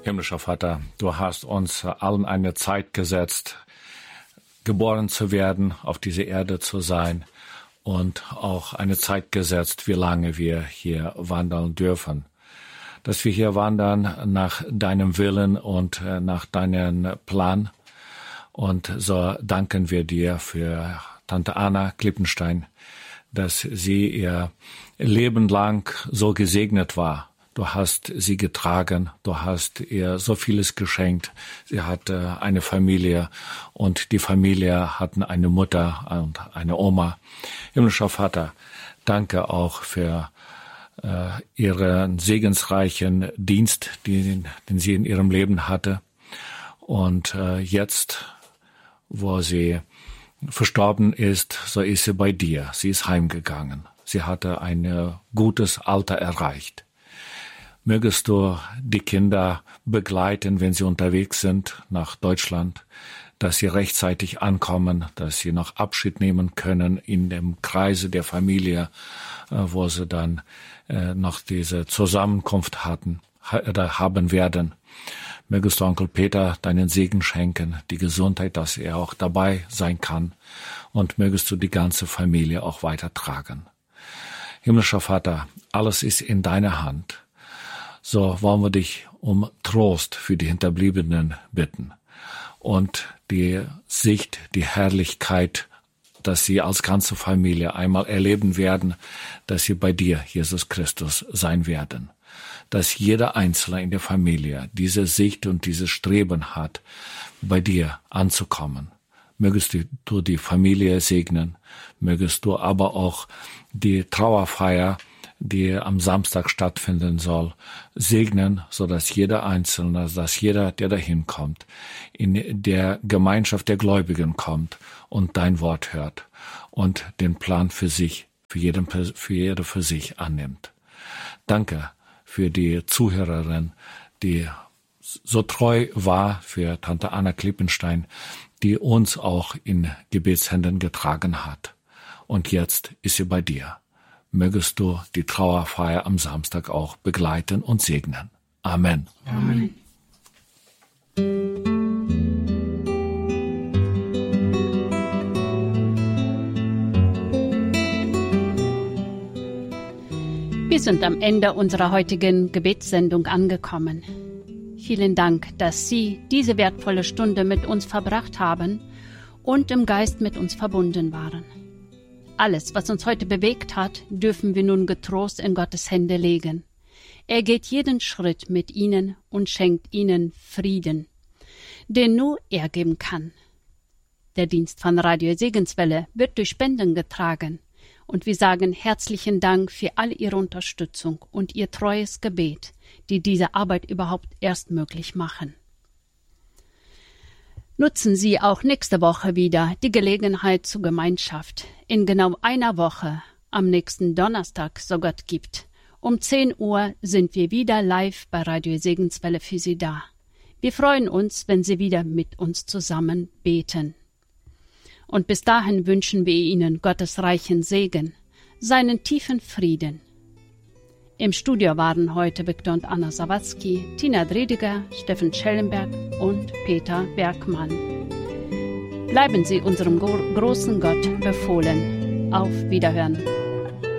Himmlischer Vater, du hast uns allen eine Zeit gesetzt, geboren zu werden, auf diese Erde zu sein und auch eine Zeit gesetzt, wie lange wir hier wandern dürfen. Dass wir hier wandern nach deinem Willen und nach deinem Plan. Und so danken wir dir für Tante Anna Klippenstein, dass sie ihr Leben lang so gesegnet war. Du hast sie getragen, du hast ihr so vieles geschenkt. Sie hatte eine Familie und die Familie hatten eine Mutter und eine Oma. Himmlischer Vater, danke auch für ihren segensreichen Dienst, den sie in ihrem Leben hatte. Und jetzt, wo sie verstorben ist, so ist sie bei dir. Sie ist heimgegangen. Sie hatte ein gutes Alter erreicht. Mögest du die Kinder begleiten, wenn sie unterwegs sind nach Deutschland, dass sie rechtzeitig ankommen, dass sie noch Abschied nehmen können in dem Kreise der Familie, wo sie dann noch diese Zusammenkunft haben werden. Mögest du Onkel Peter deinen Segen schenken, die Gesundheit, dass er auch dabei sein kann, und mögest du die ganze Familie auch weitertragen. Himmlischer Vater, alles ist in deiner Hand. So wollen wir dich um Trost für die Hinterbliebenen bitten und die Sicht, die Herrlichkeit, dass sie als ganze Familie einmal erleben werden, dass sie bei dir, Jesus Christus, sein werden. Dass jeder Einzelne in der Familie diese Sicht und dieses Streben hat, bei dir anzukommen. Mögest du die Familie segnen, mögest du aber auch die Trauerfeier, die am Samstag stattfinden soll, segnen, so dass jeder Einzelne, dass jeder, der dahin kommt, in der Gemeinschaft der Gläubigen kommt und dein Wort hört und den Plan für sich, für jede für sich annimmt. Danke für die Zuhörerin, die so treu war, für Tante Anna Klippenstein, die uns auch in Gebetshänden getragen hat. Und jetzt ist sie bei dir. Mögest du die Trauerfeier am Samstag auch begleiten und segnen. Amen. Amen. Wir sind am Ende unserer heutigen Gebetssendung angekommen. Vielen Dank, dass Sie diese wertvolle Stunde mit uns verbracht haben und im Geist mit uns verbunden waren. Alles, was uns heute bewegt hat, dürfen wir nun getrost in Gottes Hände legen. Er geht jeden Schritt mit Ihnen und schenkt Ihnen Frieden, den nur er geben kann. Der Dienst von Radio Segenswelle wird durch Spenden getragen und wir sagen herzlichen Dank für all Ihre Unterstützung und Ihr treues Gebet, die diese Arbeit überhaupt erst möglich machen. Nutzen Sie auch nächste Woche wieder die Gelegenheit zur Gemeinschaft. In genau einer Woche, am nächsten Donnerstag, so Gott gibt. Um 10 Uhr sind wir wieder live bei Radio Segenswelle für Sie da. Wir freuen uns, wenn Sie wieder mit uns zusammen beten. Und bis dahin wünschen wir Ihnen Gottes reichen Segen, seinen tiefen Frieden. Im Studio waren heute Viktor und Anna Sawatzki, Tina Drediger, Steffen Schellenberg und Peter Bergmann. Bleiben Sie unserem großen Gott befohlen. Auf Wiederhören.